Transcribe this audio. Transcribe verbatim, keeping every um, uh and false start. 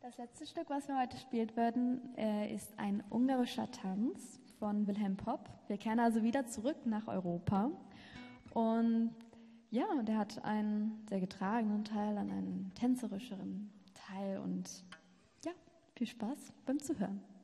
Das letzte Stück, was wir heute spielen werden, äh, ist ein ungarischer Tanz von Wilhelm Popp. Wir kehren also wieder zurück nach Europa. Und ja, der hat einen sehr getragenen Teil, einen tänzerischeren Teil. Und ja, viel Spaß beim Zuhören.